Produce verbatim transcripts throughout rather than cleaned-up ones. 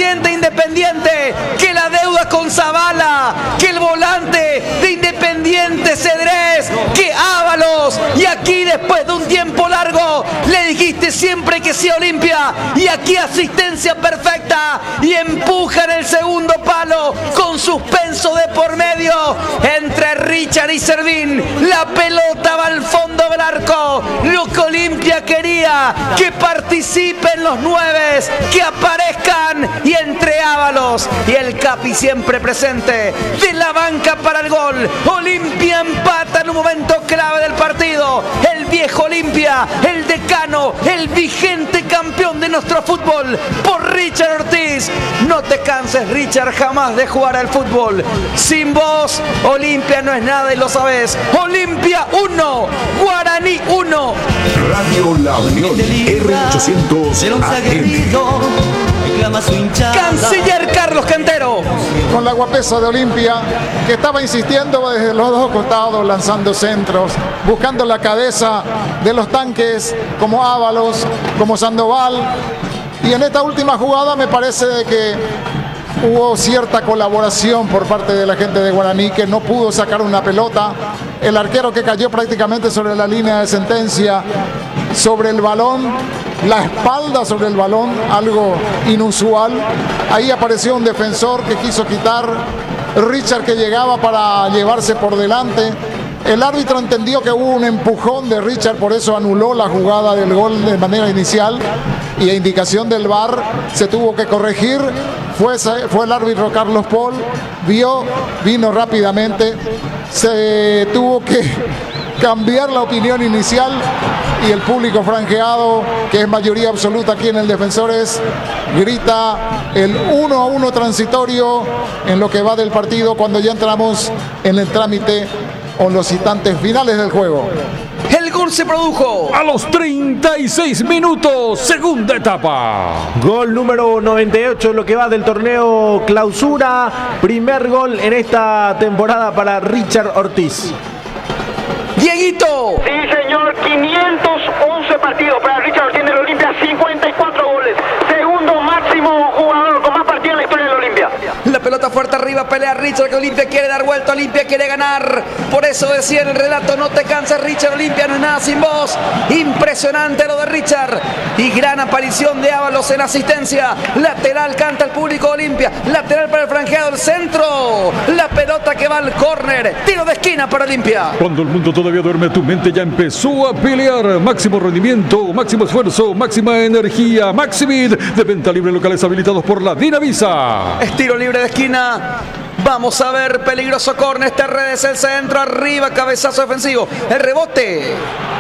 Independiente, Independiente, que la deuda con Zavala, que el volante de Independiente Cedrés, que Ábalos, y aquí después de un tiempo largo le dijiste siempre que sí a Olimpia, y aquí asistencia perfecta y empuja en el segundo palo con suspenso de por medio entre Richard y Servín. La pelota va al fondo del arco. Lo que Olimpia quería, que participen los nueves, que aparezcan, y entre Ábalos y el Capi siempre presente de la banca para el gol. Olimpia empata en un momento clave del partido. El viejo Olimpia, el decano, el vigente campeón de nuestro fútbol, por Richard Ortiz. No te canses, Richard, jamás de jugar al fútbol. Sin vos, Olimpia no es nada y lo sabes. Olimpia uno, Guaraní uno. Radio La Unión, R ochocientos A M. Canciller Carlos Cantero. Con la guapesa de Olimpia, que estaba insistiendo desde los dos costados, lanzando centros, buscando la cabeza de los tanques como Ábalos, como Sandoval. Y en esta última jugada me parece de que hubo cierta colaboración por parte de la gente de Guaraní, que no pudo sacar una pelota. El arquero que cayó prácticamente sobre la línea de sentencia, sobre el balón, la espalda sobre el balón, algo inusual. Ahí apareció un defensor que quiso quitar, Richard, que llegaba para llevarse por delante. El árbitro entendió que hubo un empujón de Richard, por eso anuló la jugada del gol de manera inicial, y a indicación del V A R se tuvo que corregir. Fue, fue el árbitro Carlos Paul, vio, vino rápidamente, se tuvo que cambiar la opinión inicial, y el público franjeado, que es mayoría absoluta aquí en el Defensores, grita el uno a uno transitorio en lo que va del partido, cuando ya entramos en el trámite o los instantes finales del juego. El gol se produjo a los treinta y seis minutos, segunda etapa. Gol número noventa y ocho en lo que va del torneo clausura. Primer gol en esta temporada para Richard Ortiz. Dieguito. Sí, señor, quinientos once partidos para Richard Ortiz en el Olimpia, cincuenta y cuatro goles. Segundo máximo jugador con más partidos en la historia del Olimpia. La pelota fuerte arriba, pelea Richard, que Olimpia quiere dar vuelta, Olimpia quiere ganar. Por eso decía en el relato, no te canses, Richard, Olimpia no es nada sin vos. Impresionante lo de Richard. Y gran aparición de Ábalos en asistencia. Lateral, canta el público de Olimpia. Lateral para el franjeado, el centro. La pelota que va al córner. Tiro de esquina para Olimpia. Cuando el mundo todavía duerme, tu mente ya empezó a pelear. Máximo rendimiento, máximo esfuerzo, máxima energía. Maximid, de venta libre, locales habilitados por la Dinavisa. Estiro libre de esquina. Vamos a ver, peligroso córner. Este redes el centro, arriba, cabezazo defensivo. El rebote.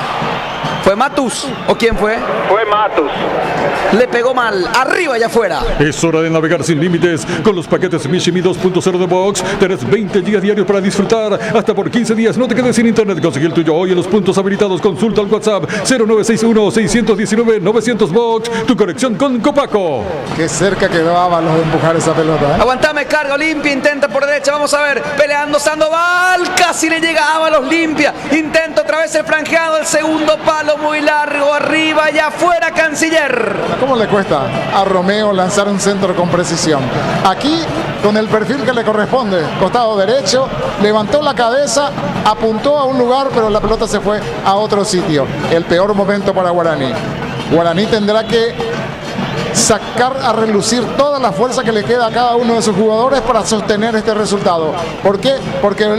¿Fue Matus o quién fue? Fue Matus. Le pegó mal, arriba y afuera. Es hora de navegar sin límites con los paquetes Mishimi dos punto cero de Box. Tenés veinte días diarios para disfrutar, hasta por quince días. No te quedes sin internet. Conseguí el tuyo hoy en los puntos habilitados. Consulta al WhatsApp cero nueve seis uno, seis uno nueve, novecientos Box. Tu conexión con Copaco. Qué cerca quedó Ábalos de empujar esa pelota, ¿eh? Aguantame, carga Olimpia, intenta por derecha, vamos a ver, peleando Sandoval, casi le llega Ábalos, limpia, intenta otra vez el franjeado, el segundo palo muy largo, arriba y afuera, Canciller. ¿Cómo le cuesta a Romeo lanzar un centro con precisión? Aquí, con el perfil que le corresponde, costado derecho, levantó la cabeza, apuntó a un lugar, pero la pelota se fue a otro sitio. El peor momento para Guaraní. Guaraní tendrá que sacar a relucir toda la fuerza que le queda a cada uno de sus jugadores para sostener este resultado. ¿Por qué? Porque